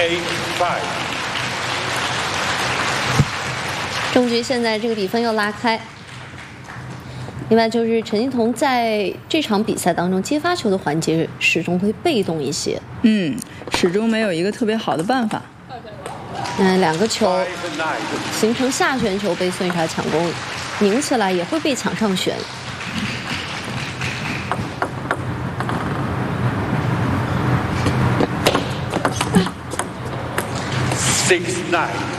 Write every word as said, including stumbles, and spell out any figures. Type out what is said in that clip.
eight five。 中局现在这个比分又拉开。另外就是陈金童在这场比赛当中接发球的环节始终会被动一些， 嗯，始终没有一个特别好的办法。 嗯，两个球形成下旋球被孙艺莎抢攻，拧起来也会被抢上旋。 Six nine。